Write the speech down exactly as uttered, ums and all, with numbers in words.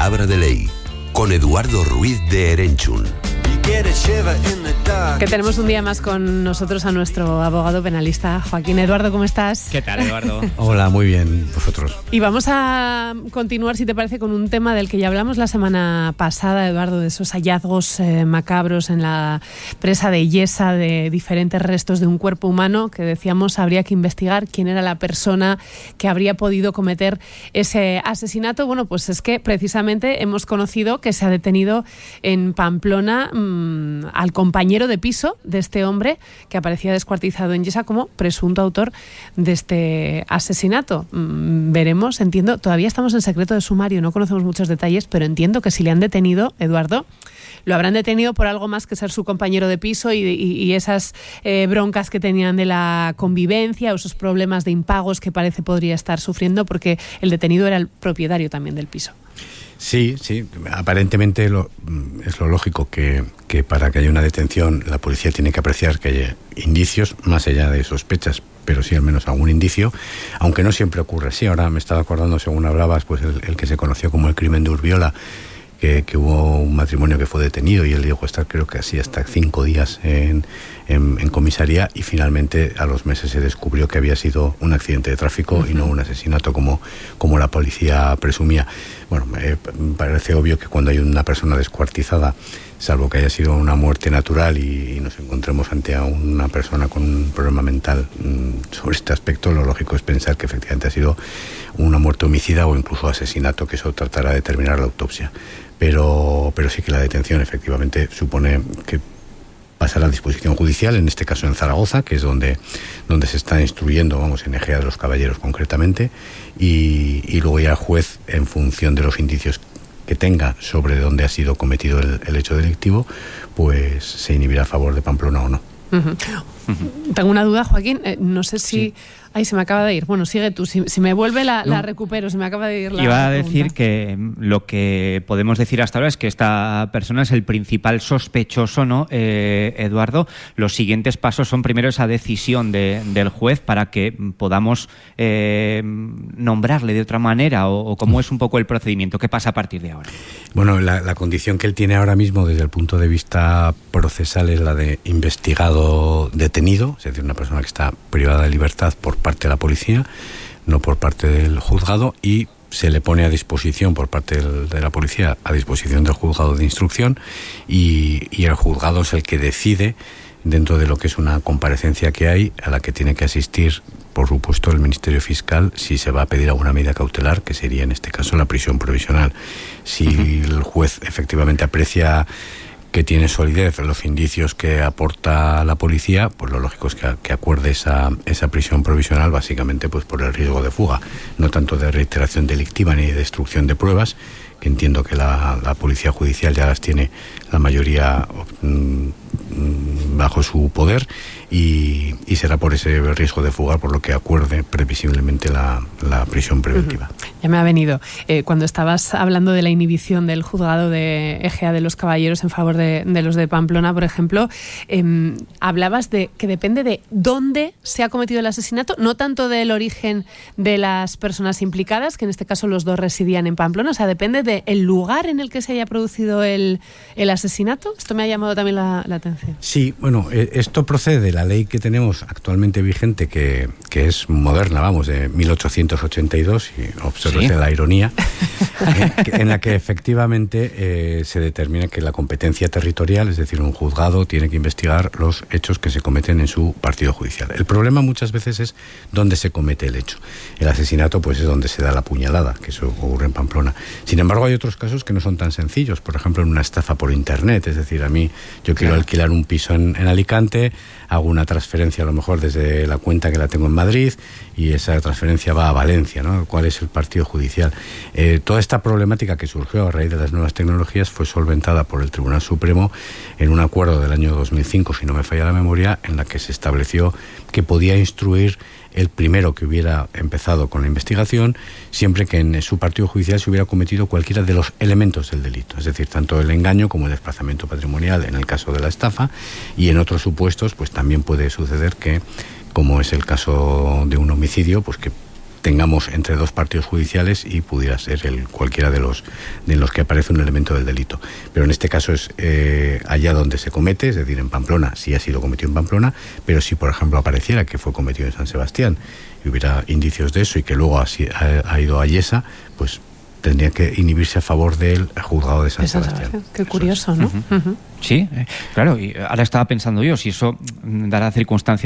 Palabra de Ley, con Eduardo Ruiz de Erenchun. Que tenemos un día más con nosotros a nuestro abogado penalista, Joaquín. Eduardo, ¿cómo estás? ¿Qué tal, Eduardo? Hola, muy bien, vosotros. Y vamos a continuar, si te parece, con un tema del que ya hablamos la semana pasada, Eduardo, de esos hallazgos eh, macabros en la presa de Illesa de diferentes restos de un cuerpo humano, que decíamos habría que investigar quién era la persona que habría podido cometer ese asesinato. Bueno, pues es que precisamente hemos conocido que se ha detenido en Pamplona mmm, al compañero de piso de este hombre que aparecía descuartizado en Illesa como presunto autor de este asesinato. Mm, veremos, entiendo, todavía estamos en secreto de sumario, no conocemos muchos detalles, pero entiendo que si le han detenido, Eduardo, lo habrán detenido por algo más que ser su compañero de piso y, y, y esas eh, broncas que tenían de la convivencia o esos problemas de impagos que parece podría estar sufriendo, porque el detenido era el propietario también del piso. Sí, sí, aparentemente lo, es lo lógico que, que para que haya una detención la policía tiene que apreciar que haya indicios, más allá de sospechas, pero sí al menos algún indicio, aunque no siempre ocurre así. Ahora me estaba acordando, según hablabas, pues el, el que se conoció como el crimen de Urbiola, que, que hubo un matrimonio que fue detenido y él llegó a estar, creo que así, hasta cinco días en, en, en comisaría, y finalmente a los meses se descubrió que había sido un accidente de tráfico uh-huh. y no un asesinato como, como la policía presumía. Bueno, me parece obvio que cuando hay una persona descuartizada, salvo que haya sido una muerte natural y, y nos encontremos ante a una persona con un problema mental mmm, sobre este aspecto, lo lógico es pensar que efectivamente ha sido una muerte homicida o incluso asesinato, que eso tratará de determinar la autopsia. Pero, pero sí que la detención efectivamente supone que pasa a la disposición judicial, en este caso en Zaragoza, que es donde, donde se está instruyendo, vamos, en Ejea de los Caballeros concretamente, y, y luego ya el juez, en función de los indicios que tenga sobre dónde ha sido cometido el, el hecho delictivo, pues se inhibirá a favor de Pamplona o no. Uh-huh. Uh-huh. Tengo una duda, Joaquín, eh, no sé si... Sí. Ay, se me acaba de ir. Bueno, sigue tú. Si, si me vuelve la, la recupero, se me acaba de ir la Iba a pregunta. decir que lo que podemos decir hasta ahora es que esta persona es el principal sospechoso, ¿no, eh, Eduardo? Los siguientes pasos son primero esa decisión de, del juez para que podamos eh, nombrarle de otra manera, o, o cómo es un poco el procedimiento. ¿Qué pasa a partir de ahora? Bueno, la, la condición que él tiene ahora mismo desde el punto de vista procesal es la de investigado detenido, es decir, una persona que está privada de libertad por parte de la policía, no por parte del juzgado, y se le pone a disposición por parte del, de la policía, a disposición del juzgado de instrucción, y, y el juzgado es el que decide, dentro de lo que es una comparecencia que hay, a la que tiene que asistir, por supuesto, el Ministerio Fiscal, si se va a pedir alguna medida cautelar, que sería en este caso la prisión provisional. Si uh-huh. el juez efectivamente aprecia que tiene solidez los indicios que aporta la policía, pues lo lógico es que, que acuerde esa, esa prisión provisional, básicamente pues por el riesgo de fuga, no tanto de reiteración delictiva ni de destrucción de pruebas, que entiendo que la, la policía judicial ya las tiene la mayoría mmm, bajo su poder, y, y será por ese riesgo de fuga por lo que acuerde previsiblemente la, la prisión preventiva. Uh-huh. Ya me ha venido. Eh, cuando estabas hablando de la inhibición del juzgado de Ejea de los Caballeros en favor de, de los de Pamplona, por ejemplo, eh, hablabas de que depende de dónde se ha cometido el asesinato, no tanto del origen de las personas implicadas, que en este caso los dos residían en Pamplona, o sea, depende del lugar en el que se haya producido el, el asesinato. Esto me ha llamado también la, la atención. Sí, bueno, esto procede de la ley que tenemos actualmente vigente, que, que es moderna, vamos, de mil ochocientos ochenta y dos, y observe ¿Sí? la ironía, eh, en la que efectivamente eh, se determina que la competencia territorial, es decir, un juzgado tiene que investigar los hechos que se cometen en su partido judicial. El problema muchas veces es dónde se comete el hecho. El asesinato pues es donde se da la puñalada, que eso ocurre en Pamplona. Sin embargo, hay otros casos que no son tan sencillos, por ejemplo, en una estafa por internet, es decir, a mí yo quiero claro. alquilar un piso en, en Alicante, hago una transferencia a lo mejor desde la cuenta que la tengo en Madrid y esa transferencia va a Valencia, ¿no? ¿Cuál es el partido judicial? Eh, toda esta problemática que surgió a raíz de las nuevas tecnologías fue solventada por el Tribunal Supremo en un acuerdo del año dos mil cinco, si no me falla la memoria, en la que se estableció que podía instruir el primero que hubiera empezado con la investigación, siempre que en su partido judicial se hubiera cometido cualquiera de los elementos del delito, es decir, tanto el engaño como el desplazamiento patrimonial en el caso de la estafa, y en otros supuestos pues también puede suceder que, como es el caso de un homicidio, pues que tengamos entre dos partidos judiciales y pudiera ser el cualquiera de los de los que aparece un elemento del delito. Pero en este caso es eh, allá donde se comete, es decir, en Pamplona, sí ha sido cometido en Pamplona, pero si por ejemplo apareciera que fue cometido en San Sebastián y hubiera indicios de eso y que luego ha, ha, ha ido a Yesa, pues tendría que inhibirse a favor del juzgado de San, de San Sebastián. Sebastián. Qué curioso, ¿no? Uh-huh. Uh-huh. Sí, eh, claro, y ahora estaba pensando yo, si eso dará circunstancias